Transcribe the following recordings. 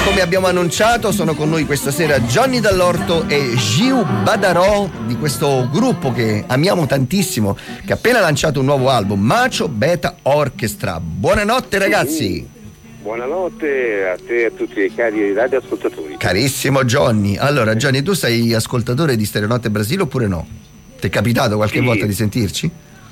come abbiamo annunciato, sono con noi questa sera Johnny Dall'Orto e Gil Badarò di questo gruppo che amiamo tantissimo, che ha appena lanciato un nuovo album, Macho Beta Orchestra. Buonanotte ragazzi. Buonanotte a te e a tutti i cari radioascoltatori. Carissimo Johnny. Allora Johnny, tu sei ascoltatore di Stereonotte Brasile oppure no? Ti è capitato qualche volta di sentirci?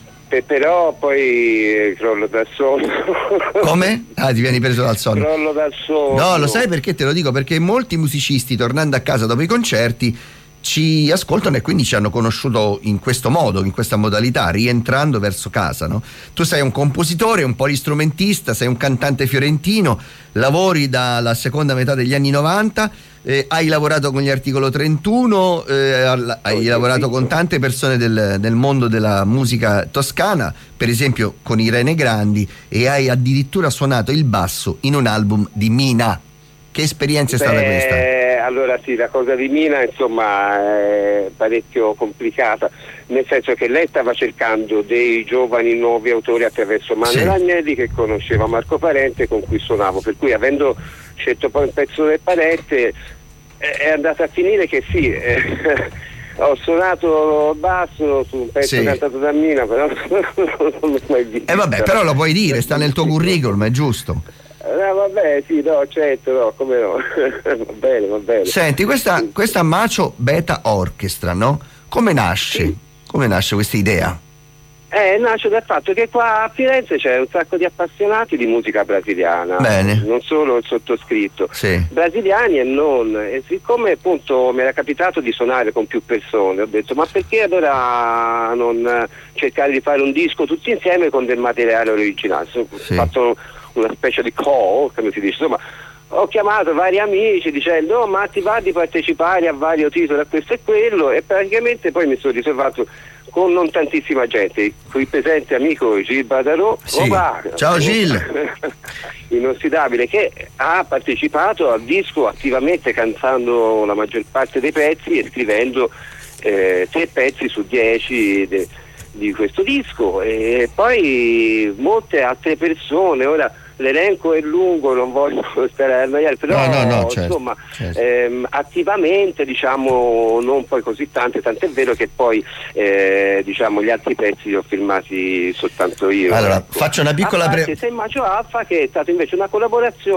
Però poi crollo dal sonno. Come? Ah, ti vieni preso dal sonno. Crollo dal sonno. No, lo sai perché te lo dico? Perché molti musicisti, tornando a casa dopo i concerti, ci ascoltano e quindi ci hanno conosciuto in questo modo, in questa modalità, rientrando verso casa, no? Tu sei un compositore, un polistrumentista, sei un cantante fiorentino, lavori dalla seconda metà degli anni 90, hai lavorato con gli Articolo 31, hai lavorato con tante persone del mondo della musica toscana, per esempio con Irene Grandi, e hai addirittura suonato il basso in un album di Mina. Che esperienza è stata questa? Allora sì, la cosa di Mina insomma è parecchio complicata, nel senso che lei stava cercando dei giovani nuovi autori attraverso Manuel Agnelli, che conosceva Marco Parente, con cui suonavo, per cui avendo scelto poi un pezzo del Parente è andata a finire che sì, ho suonato basso su un pezzo cantato da Mina, però non l'ho mai visto. Vabbè, però lo puoi dire, sta nel tuo curriculum, è giusto? Vabbè, sì, no, certo, no, come no. Va bene, va bene. Senti, questa Macho Beta Orchestra, no? Come nasce? Sì. Come nasce questa idea? Nasce dal fatto che qua a Firenze c'è un sacco di appassionati di musica brasiliana. Bene. Non solo il sottoscritto. Sì. Brasiliani e non. E siccome appunto mi era capitato di suonare con più persone, ho detto ma perché allora non cercare di fare un disco tutti insieme con del materiale originale? Ho fatto una specie di call, come si dice, insomma, ho chiamato vari amici dicendo ma ti va di partecipare a vario titolo, a questo e quello, e praticamente poi mi sono riservato con non tantissima gente, qui presente amico Gil Badarò, ciao Gil, inossidabile, che ha partecipato al disco attivamente, cantando la maggior parte dei pezzi e scrivendo 3 pezzi su 10 di questo disco, e poi molte altre persone. Ora l'elenco è lungo, non voglio stare a annoiare, però certo, insomma attivamente, diciamo, non poi così tante, tant'è vero che poi diciamo gli altri pezzi li ho filmati soltanto io. Allora faccio una piccola Sei Macho Alfa, che è stata invece una collaborazione